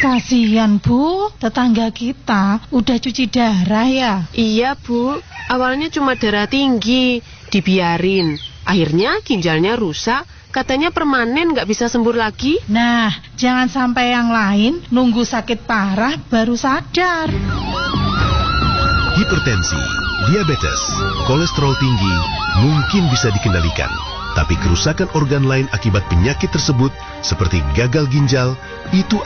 Kasihan Bu, tetangga kita udah cuci darah ya. Iya Bu, awalnya cuma darah tinggi, dibiarin. Akhirnya ginjalnya rusak, katanya permanen nggak bisa sembuh lagi. Nah, jangan sampai yang lain nunggu sakit parah baru sadar. Hipertensi, diabetes, kolesterol tinggi mungkin bisa dikendalikan. Tapi kerusakan organ lain akibat penyakit tersebut seperti gagal ginjal itu